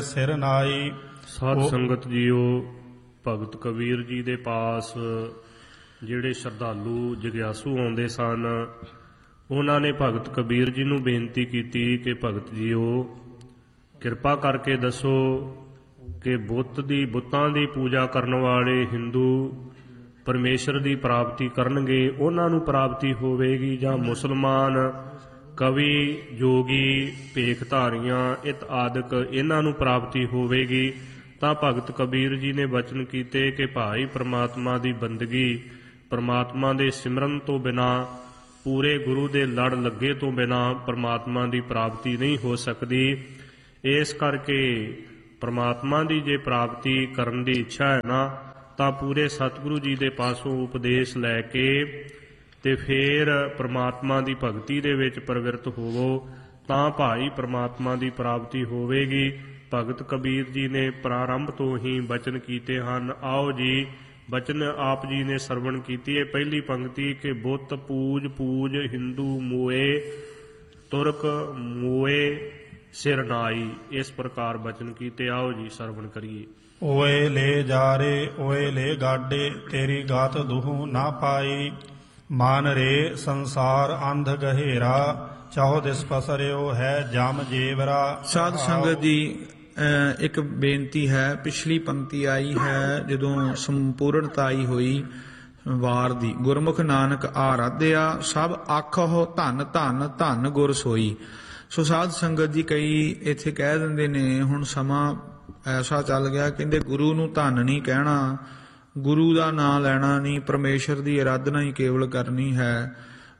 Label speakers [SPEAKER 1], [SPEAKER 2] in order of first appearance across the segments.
[SPEAKER 1] ਸਿਰ ਨਾਈ।
[SPEAKER 2] ਸਾਧ ਸੰਗਤ ਜੀਓ, ਭਗਤ ਕਬੀਰ ਜੀ ਦੇ ਪਾਸ ਜਿਹੜੇ ਸ਼ਰਧਾਲੂ ਜਗਿਆਸੂ ਆਉਂਦੇ ਸਨ, ਉਹਨਾਂ ਨੇ ਭਗਤ ਕਬੀਰ ਜੀ ਨੂੰ ਬੇਨਤੀ ਕੀਤੀ ਕਿ ਭਗਤ ਜੀਓ, ਕਿਰਪਾ ਕਰਕੇ ਦੱਸੋ ਕਿ ਬੁੱਤਾਂ ਦੀ ਪੂਜਾ ਕਰਨ ਵਾਲੇ ਹਿੰਦੂ ਪਰਮੇਸ਼ਰ ਦੀ ਪ੍ਰਾਪਤੀ ਕਰਨਗੇ, ਉਹਨਾਂ ਨੂੰ ਪ੍ਰਾਪਤੀ ਹੋਵੇਗੀ, ਜਾਂ ਮੁਸਲਮਾਨ ਕਵੀ ਜੋਗੀ ਭੇਖਧਾਰੀਆਂ ਇਤ ਆਦਿਕ ਇਹਨਾਂ ਨੂੰ ਪ੍ਰਾਪਤੀ ਹੋਵੇਗੀ। ਤਾਂ ਭਗਤ ਕਬੀਰ ਜੀ ਨੇ ਬਚਨ ਕੀਤੇ ਕਿ ਭਾਈ ਪ੍ਰਮਾਤਮਾ ਦੀ ਬੰਦਗੀ, ਪ੍ਰਮਾਤਮਾ ਦੇ ਸਿਮਰਨ ਤੋਂ ਬਿਨਾ, ਪੂਰੇ ਗੁਰੂ ਦੇ ਲੜ ਲੱਗੇ ਤੋਂ ਬਿਨਾ ਪ੍ਰਮਾਤਮਾ ਦੀ ਪ੍ਰਾਪਤੀ ਨਹੀਂ ਹੋ ਸਕਦੀ। ਇਸ ਕਰਕੇ ਪ੍ਰਮਾਤਮਾ ਦੀ ਜੇ ਪ੍ਰਾਪਤੀ ਕਰਨ ਦੀ ਇੱਛਾ ਹੈ ਨਾ, ਤਾਂ ਪੂਰੇ ਸਤਿਗੁਰੂ ਜੀ ਦੇ ਪਾਸੋਂ ਉਪਦੇਸ਼ ਲੈ ਕੇ ਤੇ ਫਿਰ ਪ੍ਰਮਾਤਮਾ ਦੀ ਭਗਤੀ ਦੇ ਵਿੱਚ ਪ੍ਰਵਿਰਤ ਹੋਵੋ, ਤਾਂ ਭਾਈ ਪ੍ਰਮਾਤਮਾ ਦੀ ਪ੍ਰਾਪਤੀ ਹੋਵੇਗੀ। ਭਗਤ ਕਬੀਰ ਜੀ ਨੇ ਪ੍ਰਾਰੰਭ ਤੋਂ ਹੀ ਬਚਨ ਕੀਤੇ ਹਨ। ਆਓ ਜੀ, ਬਚਨ ਆਪ ਜੀ ਨੇ ਸਰਵਣ ਕੀਤੀ ਹੈ। ਪਹਿਲੀ ਪੰਕਤੀ ਕਿ ਬੁੱਤ ਪੂਜ ਪੂਜ ਹਿੰਦੂ ਮੋਏ, ਤੁਰਕ ਮੋਏ ਸਿਰ ਨਾਈ। ਇਸ ਪ੍ਰਕਾਰ ਬਚਨ ਕੀਤੇ। ਆਓ ਜੀ ਸਰਵਣ ਕਰੀਏ।
[SPEAKER 1] ਓਏ ਲੈ ਜਾਰੇ ਓਏ ਲੈ ਗਾਡੇ, ਤੇਰੀ ਗਾਤ ਦੁਹੂ ਨਾ ਪਾਈ। ਮਾਨ ਰੇ ਸੰਸਾਰ ਅੰਧ ਗਹਿਰਾ, ਚਾਹੋ ਦਿਸ ਪਸਰਿਓ ਹੈ ਜਮ ਜੇਵਰਾ।
[SPEAKER 3] ਸਾਧ ਸੰਗਤ ਜੀ, ਇੱਕ ਬੇਨਤੀ ਹੈ। ਪਿਛਲੀ ਪੰਕਤੀ ਆਈ ਹੈ ਜਦੋਂ ਸੰਪੂਰਨਤਾ ਆਈ ਹੋਈ ਵਾਰ ਦੀ। ਗੁਰਮੁਖ ਨਾਨਕ ਆਰਾਧਿਆ, ਸਭ ਆਖੋ ਧੰਨ ਧੰਨ ਧੰਨ ਗੁਰ ਸੋਈ। ਸੋ ਸਾਧ ਸੰਗਤ ਜੀ ਕਈ ਇੱਥੇ ਕਹਿ ਦਿੰਦੇ ਨੇ, ਹੁਣ ਸਮਾਂ ਐਸਾ ਚੱਲ ਗਿਆ, ਕਹਿੰਦੇ ਗੁਰੂ ਨੂੰ ਧੰਨ ਨਹੀਂ ਕਹਿਣਾ, ਗੁਰੂ ਦਾ ਨਾਂ ਲੈਣਾ ਨਹੀਂ, ਪਰਮੇਸ਼ਰ ਦੀ ਆਰਾਧਨਾ ਹੀ ਕੇਵਲ ਕਰਨੀ ਹੈ,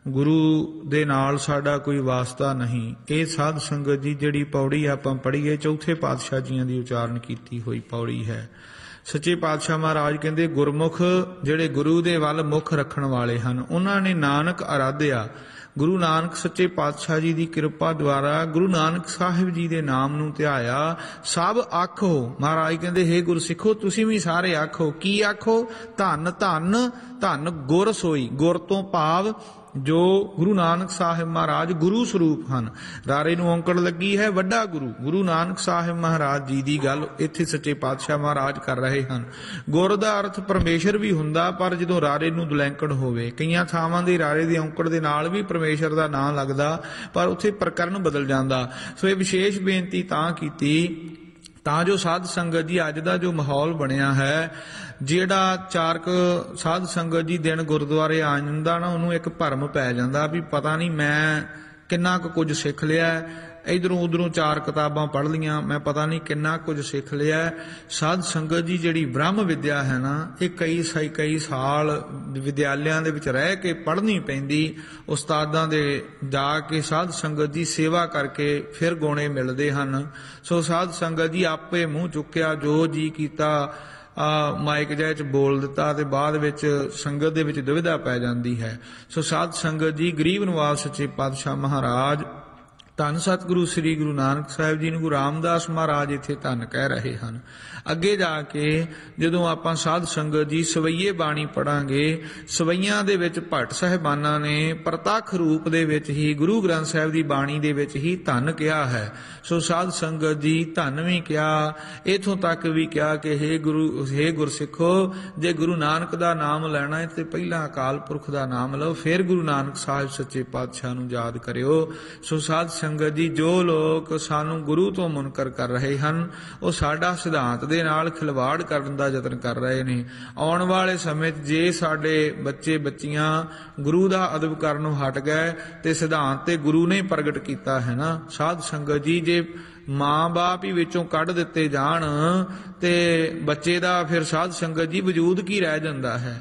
[SPEAKER 3] ਗੁਰੂ ਦੇ ਨਾਲ ਸਾਡਾ ਕੋਈ ਵਾਸਤਾ ਨਹੀਂ। ਇਹ ਸਾਧ ਸੰਗਤ ਜੀ ਜਿਹੜੀ ਪੌੜੀ ਆਪਾਂ ਪੜ੍ਹੀਏ, ਚੌਥੇ ਪਾਤਸ਼ਾਹ ਜੀਆਂ ਦੀ ਉਚਾਰਨ ਕੀਤੀ ਹੋਈ ਪੌੜੀ ਹੈ। ਸੱਚੇ ਪਾਤਸ਼ਾਹ ਮਹਾਰਾਜ ਕਹਿੰਦੇ ਗੁਰਮੁਖ ਜਿਹੜੇ ਗੁਰੂ ਦੇ ਵੱਲ ਮੁੱਖ ਰੱਖਣ ਵਾਲੇ ਹਨ, ਉਹਨਾਂ ਨੇ ਨਾਨਕ ਆਰਾਧਿਆ। ਗੁਰੂ ਨਾਨਕ ਸੱਚੇ ਪਾਤਸ਼ਾਹ ਜੀ ਦੀ ਕਿਰਪਾ ਦੁਆਰਾ ਗੁਰੂ ਨਾਨਕ ਸਾਹਿਬ ਜੀ ਦੇ ਨਾਮ ਨੂੰ ਧਿਆਇਆ। ਸਭ ਆਖੋ, ਮਹਾਰਾਜ ਕਹਿੰਦੇ ਹੇ ਗੁਰਸਿੱਖੋ, ਤੁਸੀਂ ਵੀ ਸਾਰੇ ਆਖੋ। ਕੀ ਆਖੋ? ਧੰਨ ਧੰਨ ਧੰਨ ਗੁਰ ਸੋਈ। ਗੁਰ ਤੋਂ ਭਾਵ ਜੋ ਗੁਰੂ ਨਾਨਕ ਸਾਹਿਬ ਮਹਾਰਾਜ ਗੁਰੂ ਸਰੂਪ ਹਨ। ਰਾਰੇ ਨੂੰ ਔਂਕੜ ਲੱਗੀ ਹੈ ਵੱਡਾ ਗੁਰੂ, ਗੁਰੂ ਨਾਨਕ ਸਾਹਿਬ ਮਹਾਰਾਜ ਜੀ ਦੀ ਗੱਲ ਇੱਥੇ ਸੱਚੇ ਪਾਤਸ਼ਾਹ ਮਹਾਰਾਜ ਕਰ ਰਹੇ ਹਨ। ਗੁਰ ਦਾ ਅਰਥ ਪਰਮੇਸ਼ਰ ਵੀ ਹੁੰਦਾ, ਪਰ ਜਦੋਂ ਰਾਰੇ ਨੂੰ ਦੁਲੈਂਕੜ ਹੋਵੇ, ਕਈਆਂ ਥਾਵਾਂ ਦੇ ਰਾਰੇ ਦੀ ਔਂਕੜ ਦੇ ਨਾਲ ਵੀ ਪਰਮੇਸ਼ਰ ਦਾ ਨਾਂ ਲੱਗਦਾ, ਪਰ ਉੱਥੇ ਪ੍ਰਕਰਨ ਬਦਲ ਜਾਂਦਾ। ਸੋ ਇਹ ਵਿਸ਼ੇਸ਼ ਬੇਨਤੀ ਤਾਂ ਕੀਤੀ ਤਾਂ ਜੋ ਸਾਧ ਸੰਗਤ ਜੀ ਅੱਜ ਦਾ ਜੋ ਮਾਹੌਲ ਬਣਿਆ ਹੈ, ਜਿਹੜਾ ਚਾਰਕ ਸਾਧ ਸੰਗਤ ਜੀ ਦਿਨ ਗੁਰਦੁਆਰੇ ਆ ਜਾਂਦਾ ਨਾ, ਉਹਨੂੰ ਇੱਕ ਭਰਮ ਪੈ ਜਾਂਦਾ ਵੀ ਪਤਾ ਨਹੀਂ ਮੈਂ ਕਿੰਨਾ ਕੁ ਕੁਝ ਸਿੱਖ ਲਿਆ, ਇਧਰੋਂ ਉਧਰੋਂ 4 ਕਿਤਾਬਾਂ ਪੜ੍ਹ ਲੀਆਂ, ਮੈਂ ਪਤਾ ਨਹੀਂ ਕਿੰਨਾ ਕੁਝ ਸਿੱਖ ਲਿਆ। ਸਾਧ ਸੰਗਤ ਜੀ ਜਿਹੜੀ ਬ੍ਰਹਮ ਵਿਦਿਆ ਹੈ ਨਾ, ਇਹ ਕਈ ਸਾਲ ਵਿਦਿਆਲਿਆਂ ਦੇ ਵਿੱਚ ਰਹਿ ਕੇ ਪੜ੍ਹਨੀ ਪੈਂਦੀ। ਉਸਤਾਦਾਂ ਦੇ ਜਾ ਕੇ ਸਾਧ ਸੰਗਤ ਜੀ ਸੇਵਾ ਕਰਕੇ ਫਿਰ ਗੁਣੇ ਮਿਲਦੇ ਹਨ। ਸੋ ਸਾਧ ਸੰਗਤ ਜੀ ਆਪੇ ਮੂੰਹ ਚੁੱਕਿਆ, ਜੋ ਜੀ ਕੀਤਾ ਮਾਈਕ ਜਿਹੇ ਚ ਬੋਲ ਦਿੱਤਾ, ਤੇ ਬਾਅਦ ਵਿੱਚ ਸੰਗਤ ਦੇ ਵਿੱਚ ਦੁਵਿਧਾ ਪੈ ਜਾਂਦੀ ਹੈ। ਸੋ ਸਾਧ ਸੰਗਤ ਜੀ, ਗਰੀਬ ਨਵਾਜ਼ ਸੱਚੇ ਪਾਤਸ਼ਾਹ ਮਹਾਰਾਜ ਧੰਨ ਸਤਿਗੁਰੂ ਸ੍ਰੀ ਗੁਰੂ ਨਾਨਕ ਸਾਹਿਬ ਜੀ ਨੂੰ ਗੁਰੂ ਰਾਮਦਾਸ ਮਹਾਰਾਜ ਇੱਥੇ ਧੰਨ ਕਹਿ ਰਹੇ ਹਨ। ਅੱਗੇ ਜਾ ਕੇ ਜਦੋਂ ਆਪਾਂ ਸਾਧ ਸੰਗਤ ਜੀ ਸਵਈਏ ਬਾਣੀ ਪੜਾਂਗੇ, ਸਵਈਆਂ ਦੇ ਵਿੱਚ ਭੱਟ ਸਾਹਿਬਾਨਾਂ ਨੇ ਪ੍ਰਤੱਖ ਰੂਪ ਦੇ ਵਿੱਚ ਹੀ ਗੁਰੂ ਗ੍ਰੰਥ ਸਾਹਿਬ ਦੀ ਬਾਣੀ ਦੇ ਵਿੱਚ ਹੀ ਧੰਨ ਕਿਹਾ ਹੈ। ਸੋ ਸਾਧ ਸੰਗਤ ਜੀ ਧੰਨ ਵੀ ਕਿਹਾ, ਇਥੋਂ ਤੱਕ ਵੀ ਕਿਹਾ ਕਿ ਹੇ ਗੁਰਸਿੱਖੋ, ਜੇ ਗੁਰੂ ਨਾਨਕ ਦਾ ਨਾਮ ਲੈਣਾ ਹੈ ਤੇ ਪਹਿਲਾਂ ਅਕਾਲ ਪੁਰਖ ਦਾ ਨਾਮ ਲਓ, ਫਿਰ ਗੁਰੂ ਨਾਨਕ ਸਾਹਿਬ ਸੱਚੇ ਪਾਤਸ਼ਾਹ ਨੂੰ ਯਾਦ ਕਰਿਓ। ਸੋ ਸਾਧ ਸੰਗਤ ਜੀ, ਜੋ ਲੋਕ ਸਾਨੂੰ ਗੁਰੂ ਤੋਂ ਮੁਨਕਰ ਕਰ ਰਹੇ ਹਨ, ਉਹ ਸਾਡਾ ਸਿਧਾਂਤ ਦੇ ਨਾਲ ਖਿਲਵਾੜ ਕਰਨ ਦਾ ਯਤਨ ਕਰ ਰਹੇ ਨੇ। ਆਉਣ ਵਾਲੇ ਸਮੇਂ 'ਚ ਜੇ ਸਾਡੇ ਬੱਚੇ ਬੱਚੀਆਂ ਗੁਰੂ ਦਾ ਅਦਬ ਕਰਨੋਂ ਹਟ ਗਏ ਤੇ ਸਿਧਾਂਤ ਤੇ ਗੁਰੂ ਨੇ ਪ੍ਰਗਟ ਕੀਤਾ ਹੈ ਨਾ, ਸਾਧ ਸੰਗਤ ਜੀ, ਜੇ ਮਾਂ-ਬਾਪ ਹੀ ਵਿੱਚੋਂ ਕੱਢ ਦਿੱਤੇ ਜਾਣ ਤੇ ਬੱਚੇ ਦਾ ਫਿਰ ਸਾਧ ਸੰਗਤ ਜੀ ਵਜੂਦ ਕੀ ਰਹਿ ਜਾਂਦਾ ਹੈ।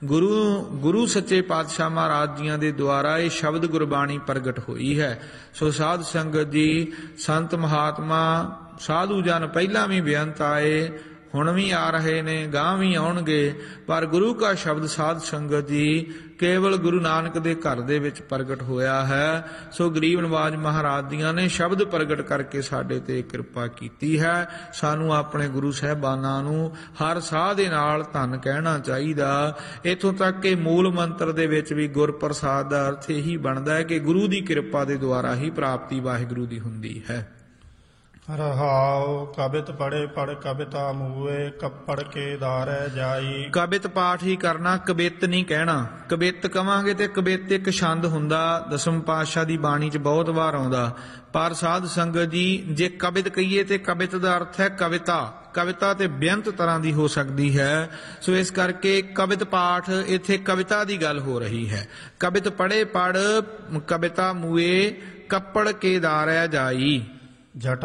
[SPEAKER 3] ਗੁਰੂ ਸੱਚੇ ਪਾਤਸ਼ਾਹ ਮਹਾਰਾਜ ਜੀਆਂ ਦੇ ਦੁਆਰਾ ਇਹ ਸ਼ਬਦ ਗੁਰਬਾਣੀ ਪ੍ਰਗਟ ਹੋਈ ਹੈ। ਸੋ ਸਾਧ ਸੰਗਤ ਜੀ, ਸੰਤ ਮਹਾਤਮਾ ਸਾਧੂ ਜਨ ਪਹਿਲਾਂ ਵੀ ਬੇਅੰਤ ਆਏ, ਹੁਣ ਵੀ ਆ ਰਹੇ ਨੇ, ਗਾਂ ਵੀ ਆਉਣਗੇ, ਪਰ ਗੁਰੂ ਕਾ ਸ਼ਬਦ ਸਾਧ ਸੰਗਤ ਜੀ ਕੇਵਲ ਗੁਰੂ ਨਾਨਕ ਦੇ ਘਰ ਦੇ ਵਿੱਚ ਪ੍ਰਗਟ ਹੋਇਆ ਹੈ। ਸੋ ਗਰੀਬ ਨਵਾਜ਼ ਮਹਾਰਾਜ ਦੀਆਂ ਨੇ ਸ਼ਬਦ ਪ੍ਰਗਟ ਕਰਕੇ ਸਾਡੇ ਤੇ ਕਿਰਪਾ ਕੀਤੀ ਹੈ। ਸਾਨੂੰ ਆਪਣੇ ਗੁਰੂ ਸਾਹਿਬਾਨਾਂ ਨੂੰ ਹਰ ਸਾਹ ਦੇ ਨਾਲ ਧੰਨ ਕਹਿਣਾ ਚਾਹੀਦਾ। ਇੱਥੋਂ ਤੱਕ ਕਿ ਮੂਲ ਮੰਤਰ ਦੇ ਵਿੱਚ ਵੀ ਗੁਰਪ੍ਰਸਾਦ ਦਾ ਅਰਥ ਇਹੀ ਬਣਦਾ ਹੈ ਕਿ ਗੁਰੂ ਦੀ ਕਿਰਪਾ ਦੇ ਦੁਆਰਾ ਹੀ ਪ੍ਰਾਪਤੀ ਵਾਹਿਗੁਰੂ ਦੀ ਹੁੰਦੀ ਹੈ।
[SPEAKER 1] ਰਹਾਉ ਕਬਿਤ ਪੜੇ ਪੜ ਕਬਿਤਾ ਮੂਏ ਕੱਪੜ ਕੇ ਧਾਰੈ ਜਾਈ।
[SPEAKER 3] ਕਬਿਤ ਪਾਠ ਹੀ ਕਰਨਾ, ਕਬਿਤ ਨਹੀਂ ਕਹਿਣਾ। ਕਬਿਤ ਕਵਾਂਗੇ ਤੇ ਕਬਿਤ ਇੱਕ ਛੰਦ ਹੁੰਦਾ, ਦਸਮ ਪਾਤਸ਼ਾਹ ਦੀ ਬਾਣੀ 'ਚ ਬਹੁਤ ਵਾਰ ਆਉਂਦਾ। ਪਰ ਸਾਧ ਸੰਗਤ ਜੀ, ਜੇ ਕਬਿਤ ਕਹੀਏ ਤੇ ਕਬਿਤ ਦਾ ਅਰਥ ਹੈ ਕਵਿਤਾ। ਕਵਿਤਾ ਤੇ ਬੇਅੰਤ ਤਰ੍ਹਾਂ ਦੀ ਹੋ ਸਕਦੀ ਹੈ, ਸੋ ਇਸ ਕਰਕੇ ਕਬਿਤ ਪਾਠ ਇੱਥੇ ਕਵਿਤਾ ਦੀ ਗੱਲ ਹੋ ਰਹੀ ਹੈ। ਕਬਿਤ ਪੜੇ ਪੜ ਕਵਿਤਾ ਮੂਏ ਕੱਪੜ ਕੇ ਧਾਰੈ ਜਾਈ।
[SPEAKER 1] ਜਟਾ